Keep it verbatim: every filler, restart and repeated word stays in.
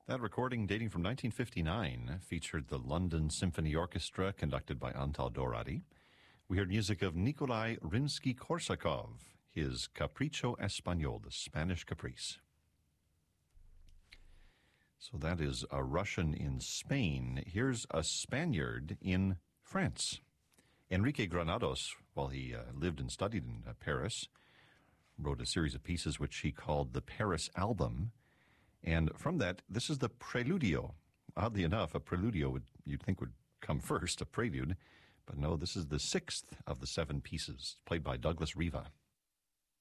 That recording, dating from nineteen fifty-nine, featured the London Symphony Orchestra, conducted by Antal Dorady. We heard music of Nikolai Rimsky-Korsakov, his Capricho Español, the Spanish Caprice. So that is a Russian in Spain. Here's a Spaniard in France. Enrique Granados, while he uh, lived and studied in uh, Paris, wrote a series of pieces which he called the Paris Album. And from that, this is the Preludio. Oddly enough, a Preludio would you'd think would come first, a prelude. But no, this is the sixth of the seven pieces, played by Douglas Riva.